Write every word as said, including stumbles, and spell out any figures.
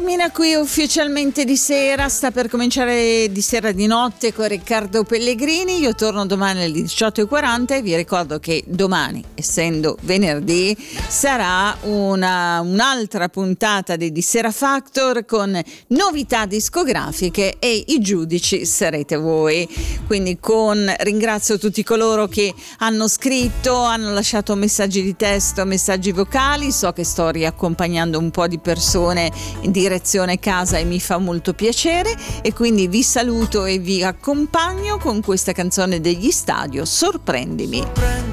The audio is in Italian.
Termina qui ufficialmente Di Sera, sta per cominciare Di Sera di notte con Riccardo Pellegrini. Io torno domani alle diciotto e quaranta e vi ricordo che domani, essendo venerdì, sarà una, un'altra puntata di Di Sera Factor con novità discografiche e i giudici sarete voi. Quindi con ringrazio tutti coloro che hanno scritto, hanno lasciato messaggi di testo, messaggi vocali. So che sto riaccompagnando un po' di persone in direzione casa e mi fa molto piacere, e quindi vi saluto e vi accompagno con questa canzone degli Stadio, Sorprendimi.